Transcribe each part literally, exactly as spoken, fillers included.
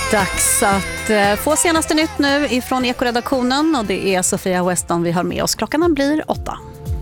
Dags att få senaste nytt nu ifrån Ekoredaktionen och det är Sofia Weston vi har med oss. Klockan blir åtta.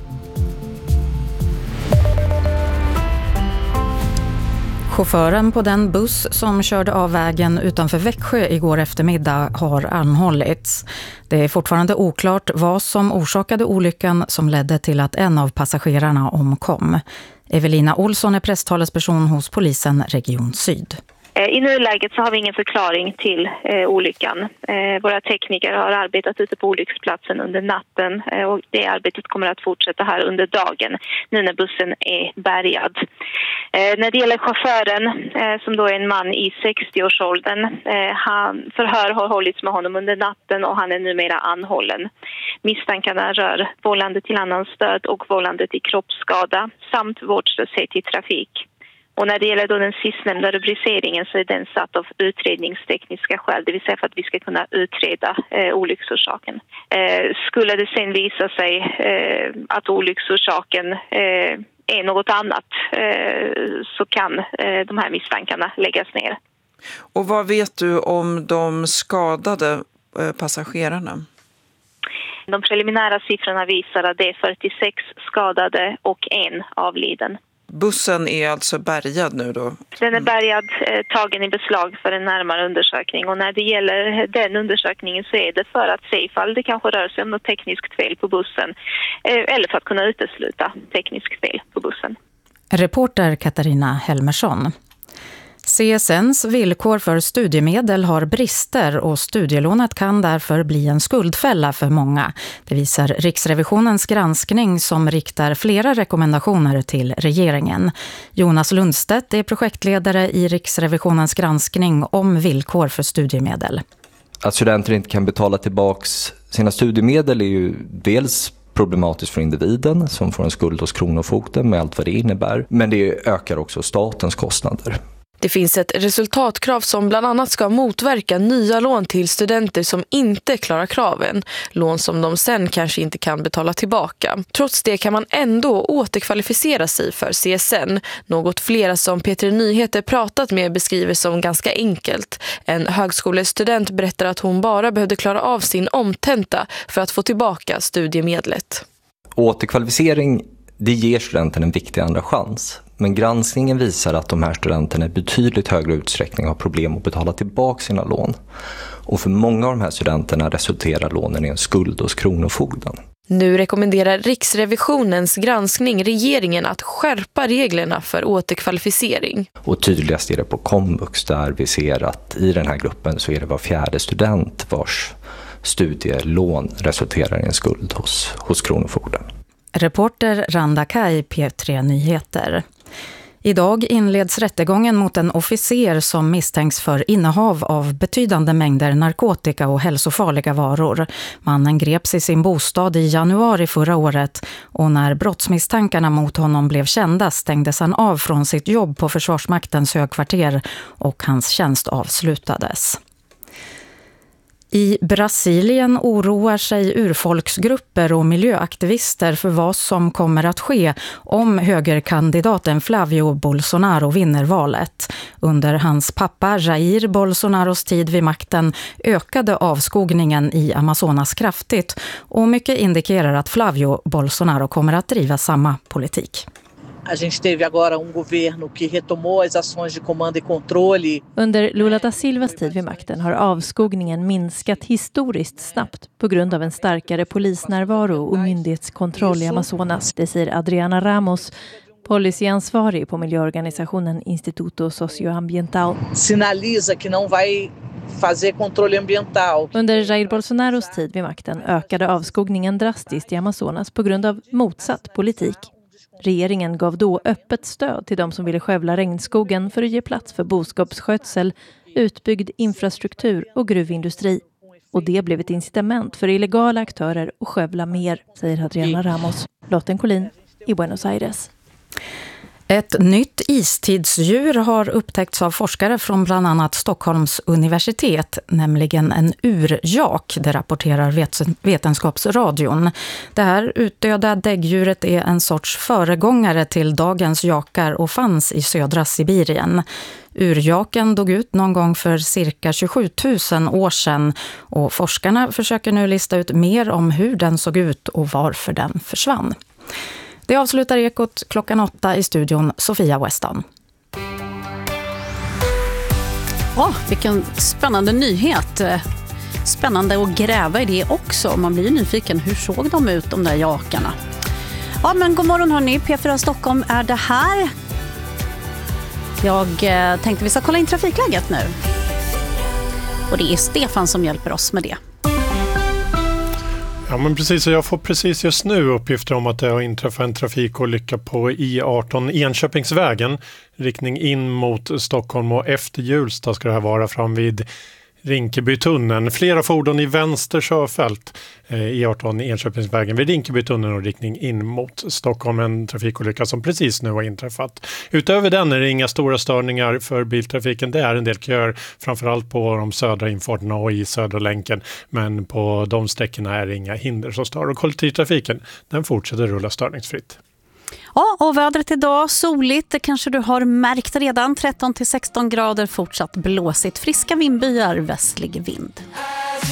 Chauffören på den buss som körde av vägen utanför Växjö igår eftermiddag har anhållits. Det är fortfarande oklart vad som orsakade olyckan som ledde till att en av passagerarna omkom. Evelina Olsson är presstalesperson hos polisen Region Syd. I nuläget så har vi ingen förklaring till eh, olyckan. Eh, våra tekniker har arbetat ute på olycksplatsen under natten eh, och det arbetet kommer att fortsätta här under dagen nu när bussen är bärgad. Eh, när det gäller chauffören eh, som då är en man i sextio-årsåldern, eh, han, förhör har hållits med honom under natten och han är numera anhållen. Misstankarna rör vållande till annans död och vållande till kroppsskada samt vårdslöshet i trafik. Och när det gäller då den sistnämnda rubriceringen så är den satt av utredningstekniska skäl, det vill säga för att vi ska kunna utreda eh, olycksorsaken. Eh, skulle det sen visa sig eh, att olycksorsaken eh, är något annat eh, så kan eh, de här misstankarna läggas ner. Och vad vet du om de skadade eh, passagerarna? De preliminära siffrorna visar att det är fyrtiosex skadade och en avliden. Bussen är alltså bärgad nu då? Den är bärgad, eh, tagen i beslag för en närmare undersökning. Och när det gäller den undersökningen så är det för att se ifall det kanske rör sig om något tekniskt fel på bussen. Eh, eller för att kunna utesluta tekniskt fel på bussen. Reporter Katarina Helmersson. C S N:s villkor för studiemedel har brister och studielånet kan därför bli en skuldfälla för många. Det visar Riksrevisionens granskning som riktar flera rekommendationer till regeringen. Jonas Lundstedt är projektledare i Riksrevisionens granskning om villkor för studiemedel. Att studenter inte kan betala tillbaks sina studiemedel är ju dels problematiskt för individen som får en skuld hos Kronofogden med allt vad det innebär. Men det ökar också statens kostnader. Det finns ett resultatkrav som bland annat ska motverka nya lån till studenter som inte klarar kraven. Lån som de sen kanske inte kan betala tillbaka. Trots det kan man ändå återkvalificera sig för C S N. Något flera som P tre Nyheter pratat med beskriver som ganska enkelt. En högskolestudent berättar att hon bara behövde klara av sin omtenta för att få tillbaka studiemedlet. Återkvalificering, det ger studenten en viktig andra chans. Men granskningen visar att de här studenterna i betydligt högre utsträckning har problem att betala tillbaka sina lån. Och för många av de här studenterna resulterar lånen i en skuld hos Kronofogden. Nu rekommenderar Riksrevisionens granskning regeringen att skärpa reglerna för återkvalificering. Och tydligast är det på komvux där vi ser att i den här gruppen så är det var fjärde student vars studielån resulterar i en skuld hos, hos Kronofogden. Reporter Randa Kaj, P tre Nyheter. Idag inleds rättegången mot en officer som misstänks för innehav av betydande mängder narkotika och hälsofarliga varor. Mannen greps i sin bostad i januari förra året och när brottsmisstankarna mot honom blev kända stängdes han av från sitt jobb på Försvarsmaktens högkvarter och hans tjänst avslutades. I Brasilien oroar sig urfolksgrupper och miljöaktivister för vad som kommer att ske om högerkandidaten Flavio Bolsonaro vinner valet. Under hans pappa Jair Bolsonaros tid vid makten ökade avskogningen i Amazonas kraftigt och mycket indikerar att Flavio Bolsonaro kommer att driva samma politik. A gente teve agora um governo que retomou as ações de comando e controle. Under Lula da Silvas tid vid makten har avskogningen minskat historiskt snabbt på grund av en starkare polisnärvaro och myndighetskontroll i Amazonas. Det säger Adriana Ramos, policyansvarig på miljöorganisationen Instituto Socioambiental. Sinaliza que não vai fazer controle ambiental. Under Jair Bolsonaros tid vid makten ökade avskogningen drastiskt i Amazonas på grund av motsatt politik. Regeringen gav då öppet stöd till de som ville skövla regnskogen för att ge plats för boskapsskötsel, utbyggd infrastruktur och gruvindustri. Och det blev ett incitament för illegala aktörer att skövla mer, säger Adriana Ramos. Lotten Collin i Buenos Aires. Ett nytt istidsdjur har upptäckts av forskare från bland annat Stockholms universitet, nämligen en urjak, det rapporterar Vetenskapsradion. Det här utdöda däggdjuret är en sorts föregångare till dagens jakar och fanns i södra Sibirien. Urjaken dog ut någon gång för cirka tjugosju tusen år sedan och forskarna försöker nu lista ut mer om hur den såg ut och varför den försvann. Det avslutar Ekot klockan åtta i studion Sofia Weston. Ja, vilken spännande nyhet. Spännande att gräva i det också. Man blir nyfiken, hur såg de ut, de där jakarna? Ja, men god morgon hörni, P fyra Stockholm är det här. Jag tänkte vi ska kolla in trafikläget nu. Och det är Stefan som hjälper oss med det. Ja, men precis, jag får precis just nu uppgifter om att det har inträffat en trafikolycka på I arton Enköpingsvägen, riktning in mot Stockholm, och efter Hjulsta ska det här vara fram vid Rinkebytunneln. Flera fordon i vänster körfält, eh, I arton Enköpingsvägen vid Rinkebytunneln och riktning in mot Stockholm, en trafikolycka som precis nu har inträffat. Utöver den är det inga stora störningar för biltrafiken. Det är en del köer, framförallt på de södra infarterna och i södra länken, men på de sträckorna är det inga hinder som stör, och kollektivtrafiken den fortsätter rulla störningsfritt. Ja, och vädret idag soligt, det kanske du har märkt redan, tretton till sexton grader, fortsatt blåsigt, friska vindbyar, västlig vind.